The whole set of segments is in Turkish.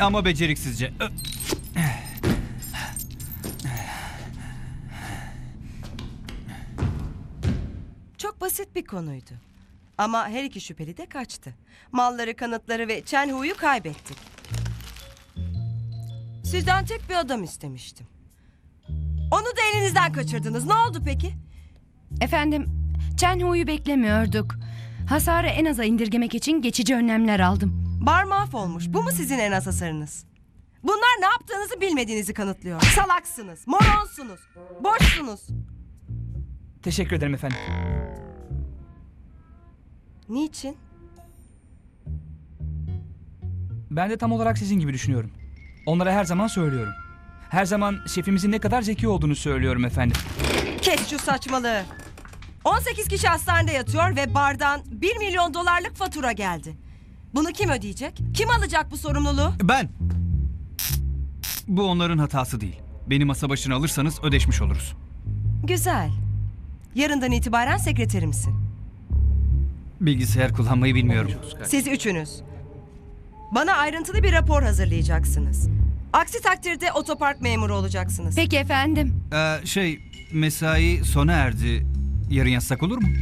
Ama beceriksizce. Çok basit bir konuydu. Ama her iki şüpheli de kaçtı. Malları, kanıtları ve Chen Hu'yu kaybettik. Sizden tek bir adam istemiştim. Onu da elinizden kaçırdınız. Ne oldu peki? Efendim, Chen Hu'yu beklemiyorduk. Hasarı en aza indirgemek için geçici önlemler aldım. Bar mahvolmuş. Bu mu sizin en az hasarınız? Bunlar ne yaptığınızı bilmediğinizi kanıtlıyor. Salaksınız, moronsunuz, boşsunuz. Teşekkür ederim efendim. Niçin? Ben de tam olarak sizin gibi düşünüyorum. Onlara her zaman söylüyorum. Her zaman şefimizin ne kadar zeki olduğunu söylüyorum efendim. Kes şu saçmalığı. 18 kişi hastanede yatıyor ve bardan 1 milyon dolarlık fatura geldi. Bunu kim ödeyecek? Kim alacak bu sorumluluğu? Ben. Bu onların hatası değil. Beni masa başına alırsanız ödeşmiş oluruz. Güzel. Yarından itibaren sekreterimsin. Bilgisayar kullanmayı bilmiyorum. Siz üçünüz. Bana ayrıntılı bir rapor hazırlayacaksınız. Aksi takdirde otopark memuru olacaksınız. Peki efendim. Mesai sona erdi. Yarın yazsak olur mu?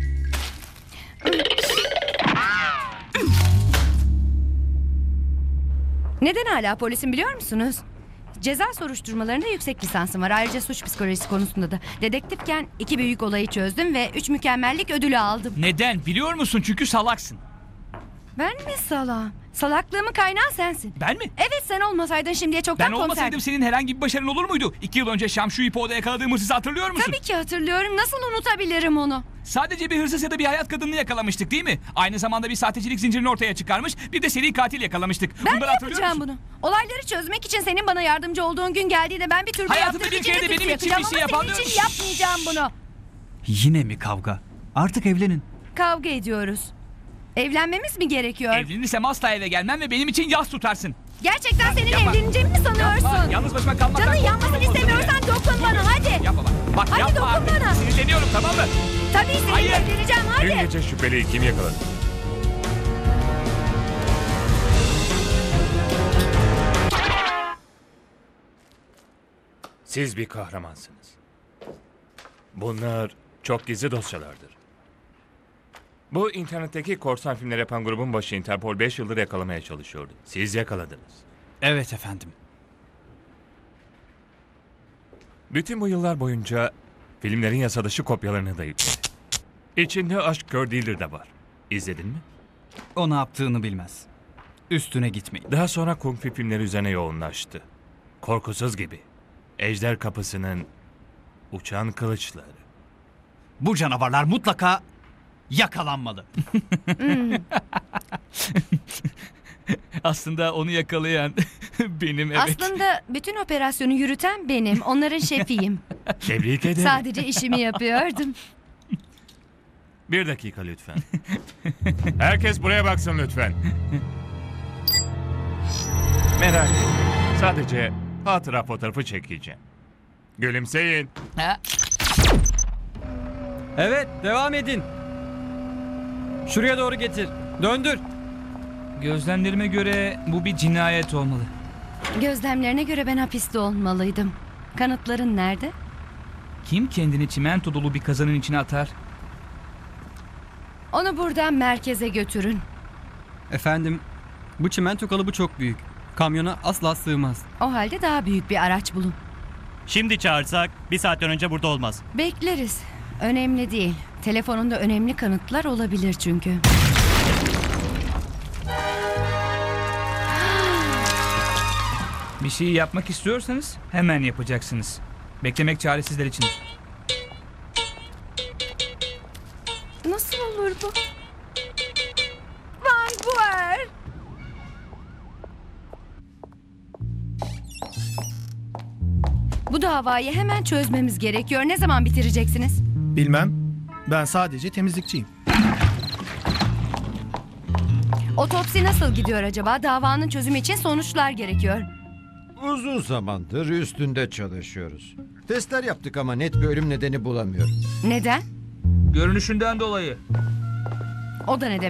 Neden hala polisim biliyor musunuz? Ceza soruşturmalarında yüksek lisansım var. Ayrıca suç psikolojisi konusunda da. Dedektifken 2 büyük olayı çözdüm ve 3 mükemmellik ödülü aldım. Neden? Biliyor musun? Çünkü salaksın. Ben mi salağım? Salaklığımın kaynağı sensin. Ben mi? Evet, sen olmasaydın şimdiye çoktan Ben olmasaydım komiserdim. senin herhangi bir başarın olur muydu? 2 yıl önce Şamşu İpo'da yakaladığım hırsızı hatırlıyor musun? Tabii ki hatırlıyorum. Nasıl unutabilirim onu? Sadece bir hırsız ya da bir hayat kadınını yakalamıştık değil mi? Aynı zamanda bir sahtecilik zincirini ortaya çıkarmış, bir de seri katil yakalamıştık. Ben Bunları mi hatırlıyor yapacağım musun? bunu? Olayları çözmek için senin bana yardımcı olduğun gün geldiğinde ben bir türbe Hayatımda yaptırıp bir kere de içine benim için yapacağım bir şey ama yapan senin yok. için yapmayacağım bunu. Yine mi kavga? Artık evlenin. Kavga ediyoruz. Evlenmemiz mi gerekiyor? Evlenirsem asla eve gelmem ve benim için yas tutarsın. Gerçekten seninle Yapma. evleneceğimi mi sanıyorsun? Yapma, yalnız başıma kalmaktan Canın korkuyorum yanmasını o zaman. istemiyorsan dokun bana hadi. Yapma bak. Bak Hadi yapma dokun artık. bana. Sinirleniyorum, tamam mı? Tabii seninle Hayır. evleneceğim Dün hadi. gece şüpheliyi kim yakaladı? Siz bir kahramansınız. Bunlar çok gizli dosyalardır. Bu internetteki korsan filmler yapan grubun başı Interpol 5 yıldır yakalamaya çalışıyordu. Siz yakaladınız. Evet efendim. Bütün bu yıllar boyunca filmlerin yasa dışı kopyalarını da yükledi. İçinde Aşk Kör Değildir de var. İzledin mi? O ne yaptığını bilmez. Üstüne gitmeyin. Daha sonra Kung Fu filmleri üzerine yoğunlaştı. Korkusuz gibi. Ejder Kapısı'nın uçan kılıçları. Bu canavarlar mutlaka yakalanmalı. Aslında onu yakalayan benim, evet. Aslında bütün operasyonu yürüten benim. Onların şefiyim. Tebrik ederim. Sadece işimi yapıyordum. Bir dakika lütfen. Herkes buraya baksın lütfen. Merak etmeyin. Sadece hatıra fotoğrafı çekeceğim. Gülümseyin. Ha? Evet, devam edin. Şuraya doğru getir. Döndür. Gözlemlerime göre bu bir cinayet olmalı. Gözlemlerine göre ben hapiste olmalıydım. Kanıtların nerede? Kim kendini çimento dolu bir kazanın içine atar? Onu buradan merkeze götürün. Efendim, bu çimento kalıbı çok büyük. Kamyona asla sığmaz. O halde daha büyük bir araç bulun. Şimdi çağırsak 1 saatten önce burada olmaz. Bekleriz. Önemli değil. Telefonunda önemli kanıtlar olabilir çünkü. Bir şeyi yapmak istiyorsanız hemen yapacaksınız. Beklemek çaresizler için. Nasıl olur bu? Van Guer! Bu davayı hemen çözmemiz gerekiyor. Ne zaman bitireceksiniz? Bilmem. Ben sadece temizlikçiyim. Otopsi nasıl gidiyor acaba? Davanın çözümü için sonuçlar gerekiyor. Uzun zamandır üstünde çalışıyoruz. Testler yaptık ama net bir ölüm nedeni bulamıyorum. Neden? Görünüşünden dolayı. O da ne demek?